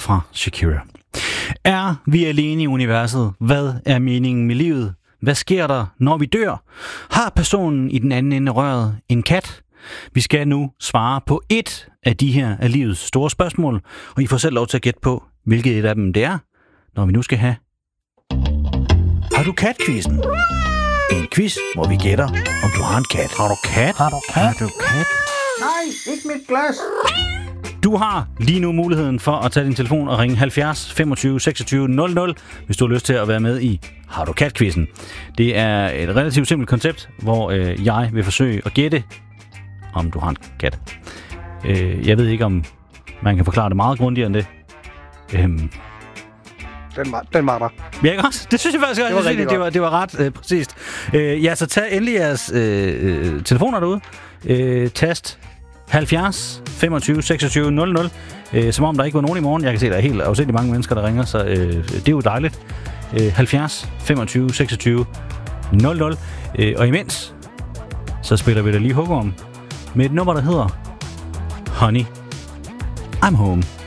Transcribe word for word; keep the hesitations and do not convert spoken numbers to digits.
fra Shakira. Er vi alene i universet? Hvad er meningen med livet? Hvad sker der, når vi dør? Har personen i den anden ende af røret en kat? Vi skal nu svare på et af de her af livets store spørgsmål, og I får selv lov til at gætte på, hvilket et af dem det er, når vi nu skal have Har du kat-quizzen? En quiz, hvor vi gætter, om du har en kat. Har du kat? Har du kat? Har du kat? Nej, ikke mit glas. Du har lige nu muligheden for at tage din telefon og ringe halvfjerds femogtyve seksogtyve nul nul, hvis du har lyst til at være med i Har du kat-quizzen. Det er et relativt simpelt koncept, hvor øh, jeg vil forsøge at gætte, om du har en kat. Øh, jeg ved ikke, om man kan forklare det meget grundigere end det. Øhm. Den var, den var der. Ja, ikke også? Det synes jeg faktisk, det var, jeg synes, det, var, det var ret øh, præcist. Øh, ja, så tag endelig jeres øh, øh, telefoner derude. Øh, tast halvfjerds femogtyve seksogtyve nul nul. Øh, som om der ikke var nogen i morgen. Jeg kan se, der er helt afsindigt mange mennesker, der ringer, så øh, det er jo dejligt. Øh, halvfjerds femogtyve seksogtyve nul nul. Øh, og imens, så spiller vi da lige hugorm med et nummer, der hedder Honey, I'm Home.